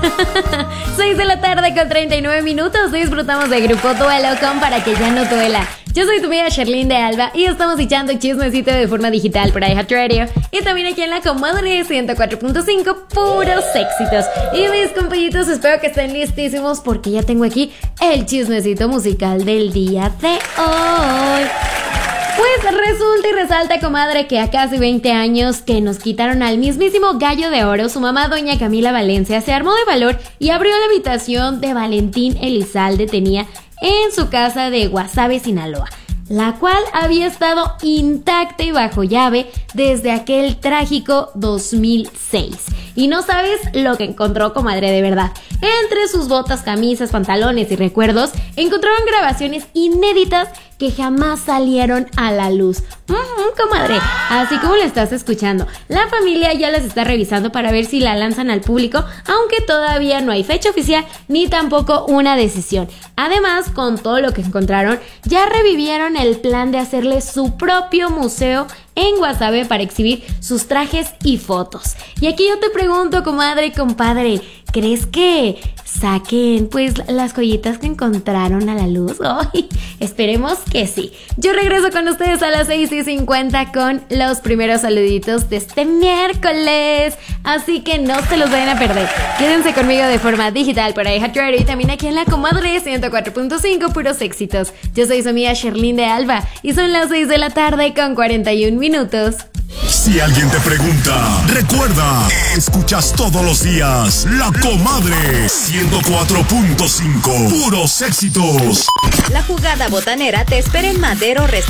6 de la tarde con 39 minutos. Disfrutamos de Grupo Duelo con Para que ya no duela. Yo soy tu amiga Sherlyn de Alba y estamos echando chismecito de forma digital por iHeartRadio y también aquí en la Comadre 104.5, puros éxitos. Y mis compañitos, espero que estén listísimos porque ya tengo aquí el chismecito musical del día de hoy. Pues resulta y resalta, comadre, que a casi 20 años que nos quitaron al mismísimo gallo de oro, su mamá, doña Camila Valencia, se armó de valor y abrió la habitación de Valentín Elizalde tenía en su casa de Guasave, Sinaloa, la cual había estado intacta y bajo llave desde aquel trágico 2006. Y no sabes lo que encontró, comadre, de verdad. Entre sus botas, camisas, pantalones y recuerdos, encontraron grabaciones inéditas que jamás salieron a la luz. Comadre, así como lo estás escuchando. La familia ya las está revisando para ver si la lanzan al público, aunque todavía no hay fecha oficial ni tampoco una decisión. Además, con todo lo que encontraron, ya revivieron el plan de hacerle su propio museo en Guasave para exhibir sus trajes y fotos. Y aquí yo te pregunto, comadre y compadre, ¿crees que saquen pues las joyitas que encontraron a la luz? ¡Ay! Esperemos que sí. Yo regreso con ustedes a las 6:50 con los primeros saluditos de este miércoles, así que no se los vayan a perder. Quédense conmigo de forma digital por iHeartRadio y también aquí en la Comadre 104.5, puros éxitos. Yo soy su amiga Sherlyn de Alba y son las 6 de la tarde con 41 minutos. Si alguien te pregunta, recuerda, escuchas todos los días La Comadre 104.5, puros éxitos. La jugada botanera te espera en Madero Restaurante.